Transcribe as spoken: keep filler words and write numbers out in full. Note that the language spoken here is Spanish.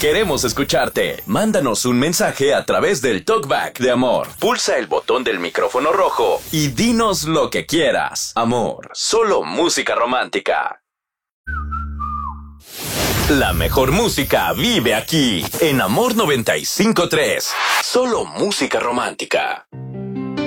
Queremos escucharte. Mándanos un mensaje a través del TalkBack de Amor. Pulsa el botón del micrófono rojo y dinos lo que quieras. Amor, solo música romántica. La mejor música vive aquí, en Amor noventa y cinco punto tres. Solo música romántica.